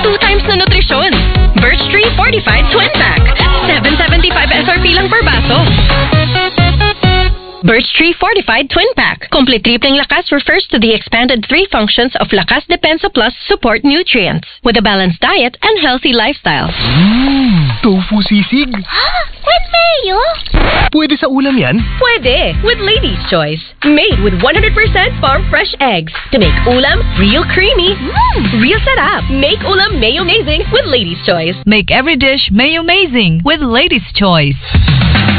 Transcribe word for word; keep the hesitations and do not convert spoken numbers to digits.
Two times na nutrisyon. Birch Tree Fortified Twin Pack. seven seventy-five S R P lang per baso. Birch Tree Fortified Twin Pack. Complete tripling lakas refers to the expanded three functions of Lakas Depensa Plus support nutrients with a balanced diet and healthy lifestyle. Mmm, tofu sisig. With mayo? Pwede sa ulam yan? Pwede, with Lady's Choice. Made with one hundred percent farm fresh eggs to make ulam real creamy, Mm. real sarap. Make ulam mayo amazing with Lady's Choice. Make every dish mayo amazing with Lady's Choice.